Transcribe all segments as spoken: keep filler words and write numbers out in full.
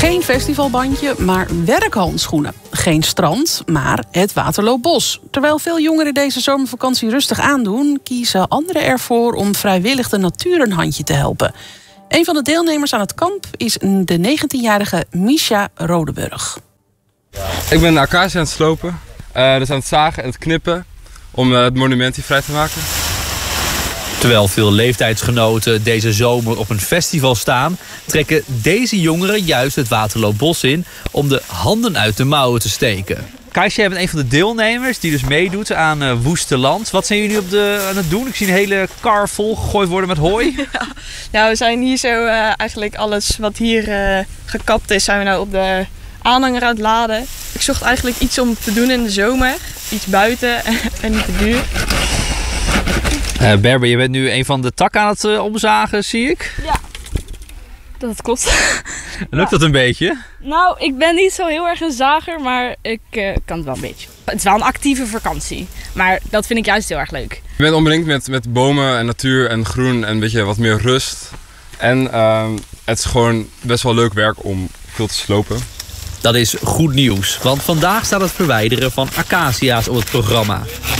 Geen festivalbandje, maar werkhandschoenen. Geen strand, maar het Waterloobos. Terwijl veel jongeren deze zomervakantie rustig aandoen, kiezen anderen ervoor om vrijwillig de natuur een handje te helpen. Een van de deelnemers aan het kamp is de negentienjarige Misha Rodeburg. Ik ben de acacia aan het slopen, uh, dus aan het zagen en het knippen om uh, het monument hier vrij te maken. Terwijl veel leeftijdsgenoten deze zomer op een festival staan, trekken deze jongeren juist het Waterloobos in om de handen uit de mouwen te steken. Kaisje, jij bent een van de deelnemers die dus meedoet aan uh, Woesteland. Wat zijn jullie op de, aan het doen? Ik zie een hele kar vol gegooid worden met hooi. Ja, nou, we zijn hier zo uh, eigenlijk alles wat hier uh, gekapt is, zijn we nou op de aanhanger aan het laden. Ik zocht eigenlijk iets om te doen in de zomer. Iets buiten en niet te duur. Uh, Berber, je bent nu een van de takken aan het uh, omzagen, zie ik. Ja, dat klopt. Lukt dat een beetje? Nou, ik ben niet zo heel erg een zager, maar ik uh, kan het wel een beetje. Het is wel een actieve vakantie, maar dat vind ik juist heel erg leuk. Ik ben omringd met, met bomen en natuur en groen en een beetje wat meer rust. En uh, het is gewoon best wel leuk werk om veel te slopen. Dat is goed nieuws, want vandaag staat het verwijderen van acacia's op het programma.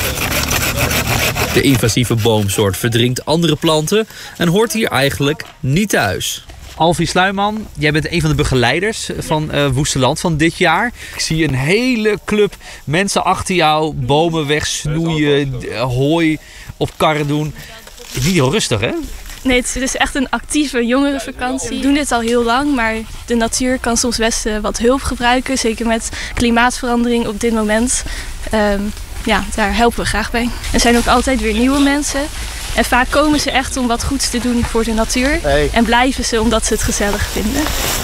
De invasieve boomsoort verdringt andere planten en hoort hier eigenlijk niet thuis. Alfie Sluiman, jij bent een van de begeleiders van uh, Woesteland van dit jaar. Ik zie een hele club mensen achter jou bomen wegsnoeien, hooi op karren doen. Niet heel rustig, hè? Nee, het is echt een actieve jongerenvakantie. We doen dit al heel lang, maar de natuur kan soms best uh, wat hulp gebruiken. Zeker met klimaatverandering op dit moment. Um, ja, daar helpen we graag bij. Er zijn ook altijd weer nieuwe mensen. En vaak komen ze echt om wat goeds te doen voor de natuur. Hey. En blijven ze omdat ze het gezellig vinden.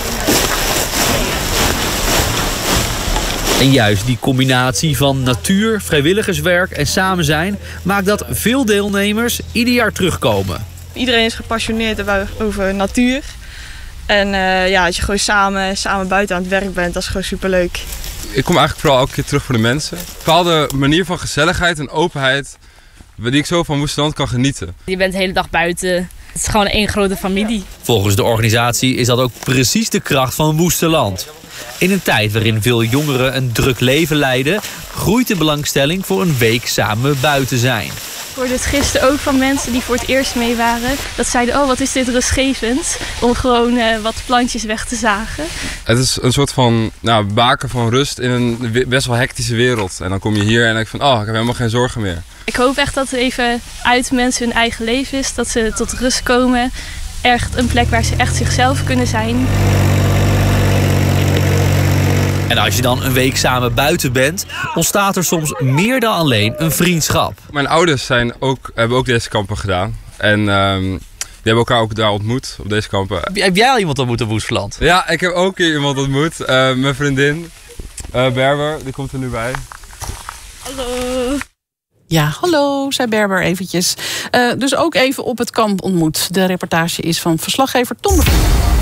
En juist die combinatie van natuur, vrijwilligerswerk en samen zijn maakt dat veel deelnemers ieder jaar terugkomen. Iedereen is gepassioneerd over natuur. En uh, ja, als je gewoon samen, samen buiten aan het werk bent, dat is gewoon superleuk. Ik kom eigenlijk vooral elke keer terug voor de mensen. Een bepaalde manier van gezelligheid en openheid die ik zo van Woesteland kan genieten. Je bent de hele dag buiten. Het is gewoon één grote familie. Volgens de organisatie is dat ook precies de kracht van Woesteland. In een tijd waarin veel jongeren een druk leven leiden, groeit de belangstelling voor een week samen buiten zijn. Ik hoorde het gisteren ook van mensen die voor het eerst mee waren. Dat zeiden, oh wat is dit rustgevend om gewoon uh, wat plantjes weg te zagen. Het is een soort van nou, baken van rust in een best wel hectische wereld. En dan kom je hier en denk je van, oh ik heb helemaal geen zorgen meer. Ik hoop echt dat het even uit mensen hun eigen leven is. Dat ze tot rust komen. Echt een plek waar ze echt zichzelf kunnen zijn. En als je dan een week samen buiten bent, ontstaat er soms meer dan alleen een vriendschap. Mijn ouders zijn ook, hebben ook deze kampen gedaan. En um, die hebben elkaar ook daar ontmoet, op deze kampen. Heb jij al iemand ontmoet op Woesteland? Ja, ik heb ook hier iemand ontmoet. Uh, mijn vriendin, uh, Berber, die komt er nu bij. Hallo. Ja, hallo, zei Berber eventjes. Uh, dus ook even op het kamp ontmoet. De reportage is van verslaggever Tom de Vries.